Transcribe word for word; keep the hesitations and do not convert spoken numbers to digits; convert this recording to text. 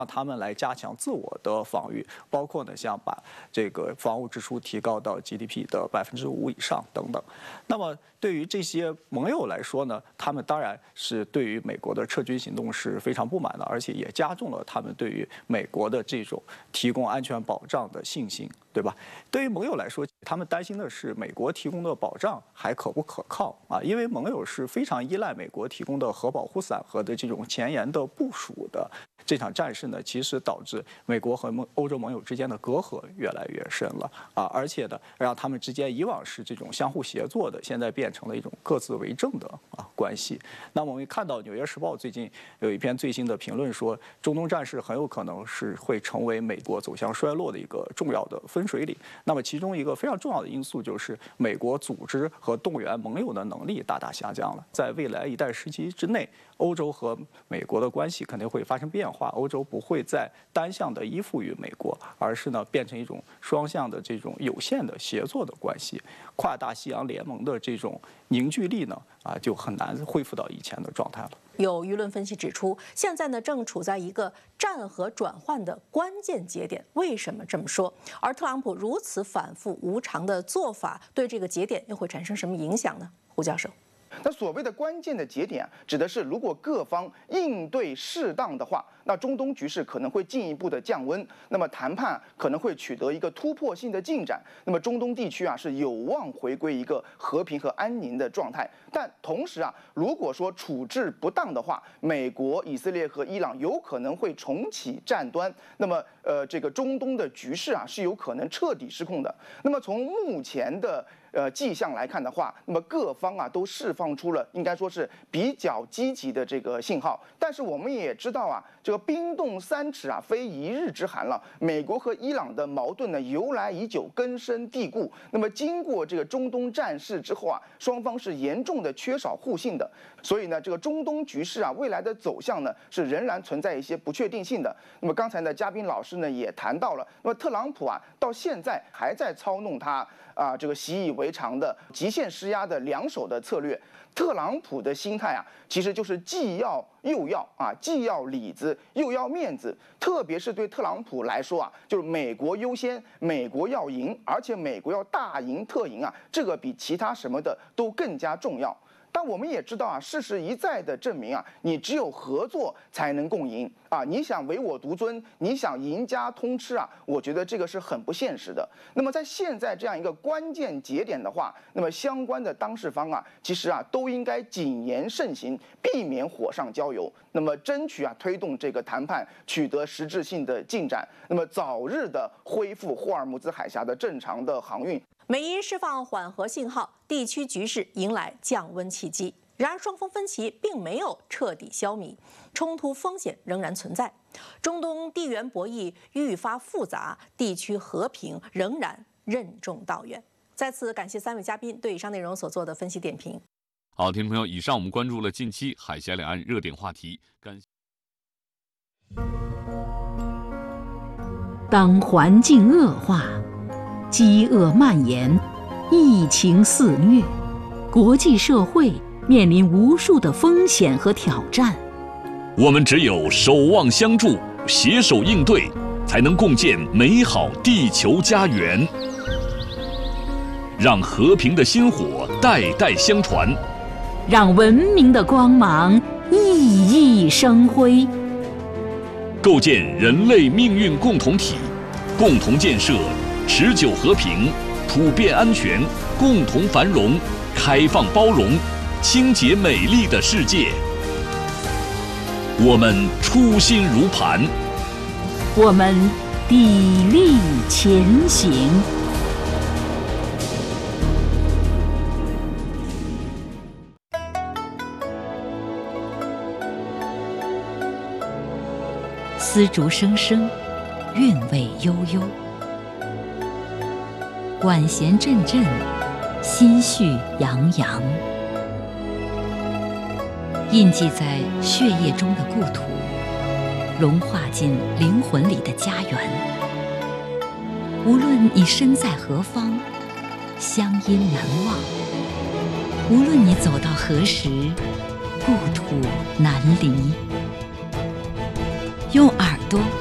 让他们来加强自我的防御，包括呢，像把这个防务支出提高到 G D P 的百分之五以上等等。那么对于这些盟友来说呢，他们当然是对于美国的撤军行动是非常不满的，而且也加重了他们对于美国的这种提供安全保障的信心，对吧？对于盟友来说，他们担心的是美国提供的保障还可不可靠啊？因为盟友是非常依赖美国提供的核保护伞和的这种前沿的部署的。这场战事呢，其实导致美国和盟欧洲盟友之间的隔阂越来越深了啊，而且呢，让他们之间以往是这种相互协作的，现在变成了一种各自为政的啊关系。那么我们看到《纽约时报》最近有一篇最新的评论说，中东战事很有可能是会成为美国走向衰落的一个重要的分水岭。那么其中一个非常重要的因素就是美国组织和动员盟友的能力大大下降了。在未来一段时期之内，欧洲和美国的关系肯定会发生变化。欧洲不会再单向的依附于美国，而是呢变成一种双向的这种有限的协作的关系。跨大西洋联盟的这种凝聚力呢，啊，就很难恢复到以前的状态了。 有舆论分析指出，现在呢正处在一个战和转换的关键节点。为什么这么说？而特朗普如此反复无常的做法，对这个节点又会产生什么影响呢？胡教授。 那所谓的关键的节点啊，指的是如果各方应对适当的话，那中东局势可能会进一步的降温，那么谈判可能会取得一个突破性的进展，那么中东地区啊是有望回归一个和平和安宁的状态。但同时啊，如果说处置不当的话，美国、以色列和伊朗有可能会重启战端，那么呃这个中东的局势啊是有可能彻底失控的。那么从目前的呃迹象来看的话，那么各方啊都释放出了应该说是比较积极的这个信号。但是我们也知道啊，这个冰冻三尺啊非一日之寒了。美国和伊朗的矛盾呢由来已久，根深蒂固。那么经过这个中东战事之后啊，双方是严重的缺少互信的。所以呢，这个中东局势啊未来的走向呢是仍然存在一些不确定性的。那么刚才呢，嘉宾老师呢也谈到了，那么特朗普啊到现在还在操弄他啊这个习以为常的极限施压的两手的策略。特朗普的心态啊，其实就是既要又要啊，既要里子又要面子。特别是对特朗普来说啊，就是美国优先，美国要赢，而且美国要大赢特赢啊，这个比其他什么的都更加重要。但我们也知道啊，事实一再的证明啊，你只有合作才能共赢啊！你想唯我独尊，你想赢家通吃啊，我觉得这个是很不现实的。那么在现在这样一个关键节点的话，那么相关的当事方啊，其实啊都应该谨言慎行，避免火上浇油。那么争取啊推动这个谈判取得实质性的进展，那么早日的恢复霍尔木兹海峡的正常的航运。 美伊释放缓和信号，地区局势迎来降温契机。然而，双方分歧并没有彻底消弭，冲突风险仍然存在。中东地缘博弈愈发复杂，地区和平仍然任重道远。再次感谢三位嘉宾对以上内容所做的分析点评。 好，听众朋友，以上我们关注了近期海峡两岸热点话题。感谢。 当环境恶化，饥饿蔓延，疫情肆虐，国际社会面临无数的风险和挑战。 我们只有守望相助，携手应对，才能共建美好地球家园。让和平的薪火代代相传， 让文明的光芒熠熠生辉。 构建人类命运共同体，共同建设持久和平、普遍安全、共同繁荣、开放包容、清洁美丽的世界。我们初心如磐， 我们砥砺前行。丝竹声声，韵味悠悠。管弦阵阵，心绪洋洋。印记在血液中的故土，融化进灵魂里的家园。无论你身在何方，乡音难忘；无论你走到何时，故土难离。 用耳朵